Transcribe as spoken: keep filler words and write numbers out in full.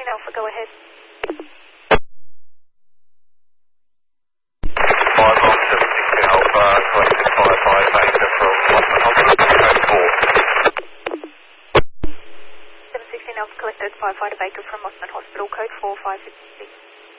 Alpha, go ahead. five one seven sixteen Alpha, collected five five Baker from Watford Hospital, code four. seven sixteen Alpha, collected five five Baker from Mossman Hospital, code four five six six.